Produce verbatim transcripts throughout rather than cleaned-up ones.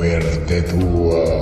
muerte tua.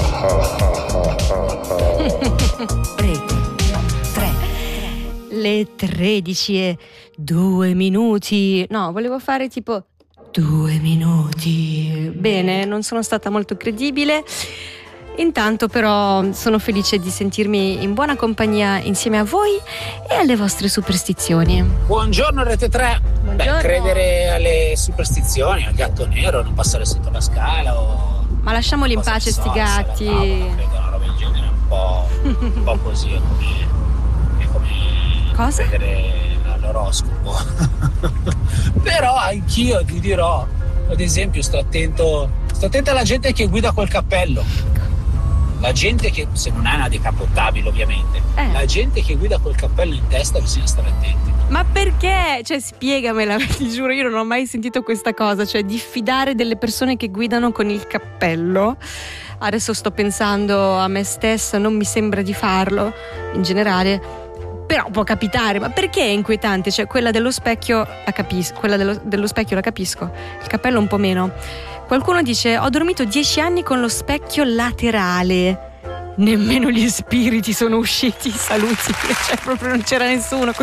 Rete tre. Le tredici e due minuti. No, volevo fare tipo due minuti. Bene, non sono stata molto credibile. Intanto però sono felice di sentirmi in buona compagnia insieme a voi e alle vostre superstizioni. Buongiorno Rete tre. Buongiorno. Beh, credere alle superstizioni, al gatto nero, non passare sotto la scala o... Ma lasciamoli in cosa pace ne so, sti gatti. alzare la tavola, credo una roba del genere, un po', un po' così, è come, è come Cosa? credere all'oroscopo. Però anch'io ti dirò, ad esempio, sto attento, sto attento alla gente che guida col cappello. La gente che, se non è una decapottabile ovviamente, Eh. la gente che guida col cappello in testa bisogna stare attenti. Ma perché? Cioè, spiegamela, ti giuro, io non ho mai sentito questa cosa, cioè diffidare delle persone che guidano con il cappello. Adesso sto pensando a me stessa, non mi sembra di farlo in generale, però può capitare. Ma perché è inquietante? Cioè, quella dello specchio la capisco, quella dello, dello specchio la capisco, il cappello un po' meno. Qualcuno dice: ho dormito dieci anni con lo specchio laterale. Nemmeno gli spiriti sono usciti, saluti, cioè proprio non c'era nessuno.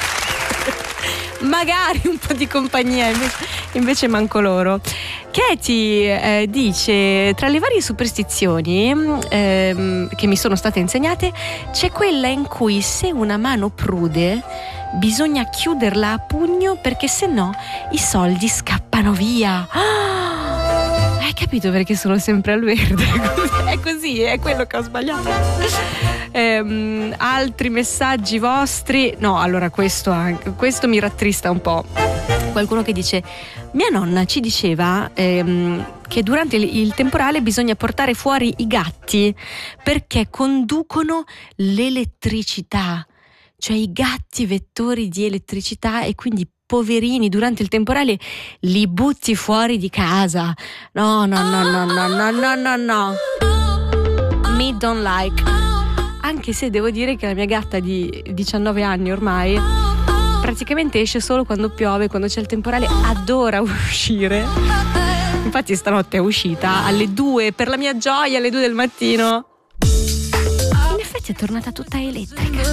Magari un po' di compagnia, invece, invece manco loro. Katie eh, dice: tra le varie superstizioni ehm, che mi sono state insegnate c'è quella in cui se una mano prude bisogna chiuderla a pugno perché sennò i soldi scappano via. Ah! Hai capito perché sono sempre al verde? È così, è quello che ho sbagliato. Ehm, altri messaggi vostri? No, allora questo, anche, questo mi rattrista un po'. Qualcuno che dice: mia nonna ci diceva ehm, che durante il, il temporale bisogna portare fuori i gatti perché conducono l'elettricità, cioè i gatti vettori di elettricità, e quindi poverini durante il temporale li butti fuori di casa. No, no, no, no, no, no, no, no, no. Me don't like. Anche se devo dire che la mia gatta di diciannove anni ormai praticamente esce solo quando piove, quando c'è il temporale, adora uscire. Infatti stanotte è uscita alle due, per la mia gioia, alle due del mattino. In effetti è tornata tutta elettrica.